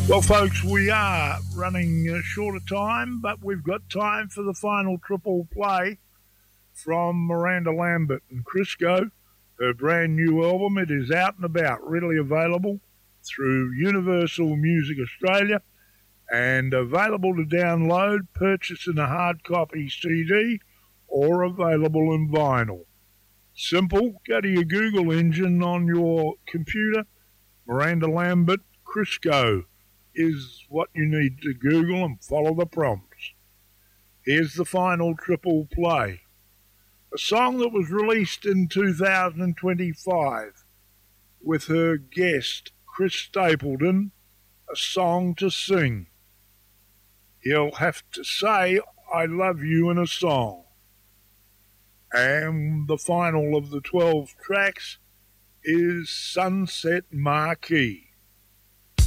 Well, folks, we are running short of time, but we've got time for the final triple play from Miranda Lambert and Crisco. Her brand new album, it is out and about, readily available through Universal Music Australia and available to download, purchase in a hard copy CD or available in vinyl. Simple, go to your Google engine on your computer. Miranda Lambert, Crisco is what you need to Google and follow the prompts. Here's the final triple play. A song that was released in 2025 with her guest, Chris Stapleton, A Song to Sing. He'll have to say, I love you in a song. And the final of the 12 tracks is Sunset Marquee.